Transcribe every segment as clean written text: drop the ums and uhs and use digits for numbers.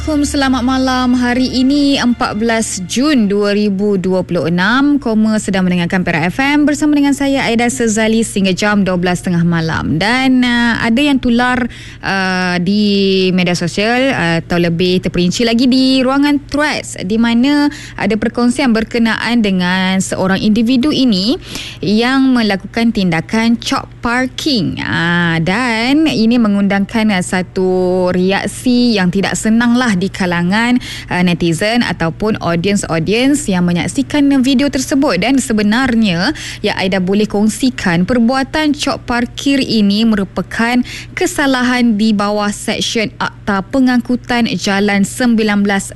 Selamat malam. Hari ini 14 Jun 2026. Koma sedang mendengarkan Perak FM bersama dengan saya Aida Sezali sehingga jam 12.30 malam. Dan ada yang tular di media sosial atau lebih terperinci lagi di ruangan Threads, di mana ada perkongsian berkenaan dengan seorang individu ini yang melakukan tindakan cop parking. Dan ini mengundangkan satu reaksi yang tidak senang lah di kalangan netizen ataupun audiens yang menyaksikan video tersebut. Dan sebenarnya yang Aida boleh kongsikan, perbuatan cop parkir ini merupakan kesalahan di bawah Seksyen Akta Pengangkutan Jalan 1987.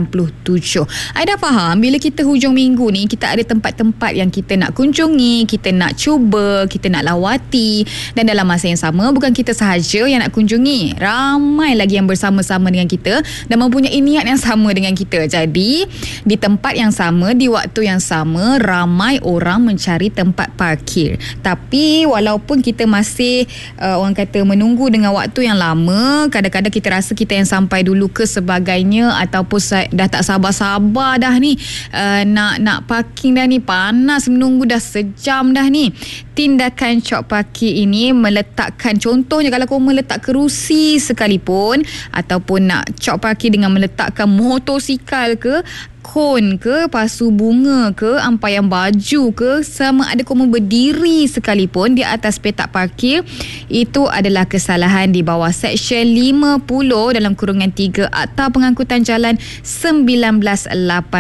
Aida faham bila kita hujung minggu ni kita ada tempat-tempat yang kita nak kunjungi, kita nak cuba, kita nak lawati, dan dalam masa yang sama bukan kita sahaja yang nak kunjungi, ramai lagi yang bersama-sama dengan kita dan mempunyai niat yang sama dengan kita. Jadi di tempat yang sama, di waktu yang sama, ramai orang mencari tempat parkir. Tapi walaupun kita masih orang kata menunggu dengan waktu yang lama, kadang-kadang kita rasa kita yang sampai dulu ke sebagainya, ataupun dah tak sabar-sabar dah ni, nak parking dah ni, panas menunggu dah sejam dah ni. Tindakan cop parkir ini meletakkan, contohnya kalau kau meletak kerusi sekalipun, ataupun nak cop parkir dengan meletakkan motosikal ke, kon ke, pasu bunga ke, ampaian baju ke, sama ada kamu berdiri sekalipun di atas petak parkir, itu adalah kesalahan di bawah Seksyen 50 dalam kurungan 3 Akta Pengangkutan Jalan 1987.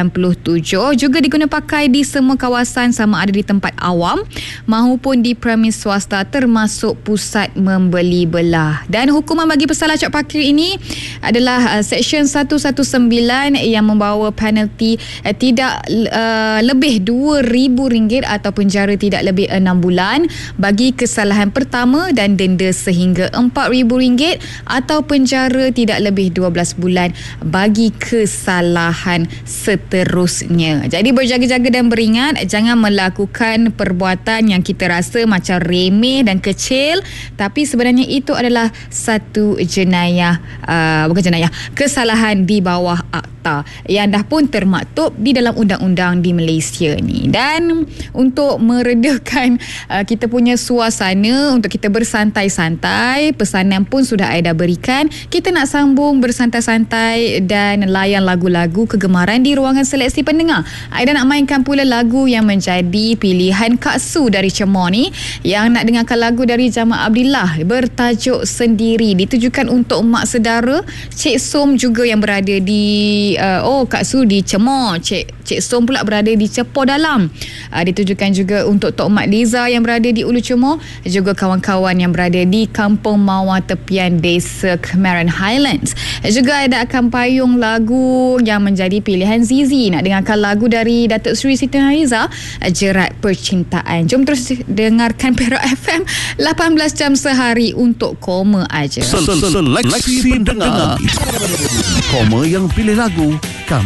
Juga diguna pakai di semua kawasan, sama ada di tempat awam maupun di premis swasta termasuk pusat membeli belah. Dan hukuman bagi pesalah cop parkir ini adalah Seksyen 119 yang membawa penalti tidak lebih RM2,000 atau penjara tidak lebih 6 bulan bagi kesalahan pertama, dan denda sehingga RM4,000 atau penjara tidak lebih 12 bulan bagi kesalahan seterusnya. Jadi berjaga-jaga dan beringat, jangan melakukan perbuatan yang kita rasa macam remeh dan kecil, tapi sebenarnya itu adalah satu jenayah, kesalahan di bawah akta yang dah pun termaktub di dalam undang-undang di Malaysia ni. Dan untuk meredakan kita punya suasana, untuk kita bersantai-santai, pesanan pun sudah Aida berikan. Kita nak sambung bersantai-santai dan layan lagu-lagu kegemaran di ruangan seleksi pendengar. Aida nak mainkan pula lagu yang menjadi pilihan Kak Su dari Cemor ni, yang nak dengarkan lagu dari Jamal Abdillah bertajuk Sendiri, ditujukan untuk mak sedara. Cik Som juga yang berada di Kak Su di Cemor, Cik Som pula berada di Cepor Dalam. Ditujukan juga untuk Tok Mat Liza yang berada di Ulu Cemor, juga kawan-kawan yang berada di Kampung Mawar tepian Desa Cameron Highlands. Juga ada akan payung lagu yang menjadi pilihan Zizi. Nak dengarkan lagu dari Datuk Seri Siti Nurhaliza, Jerat Percintaan. Jom terus dengarkan Perak FM 18 jam sehari untuk koma aja. Seleksi pendengar. Koma yang pilih lagu,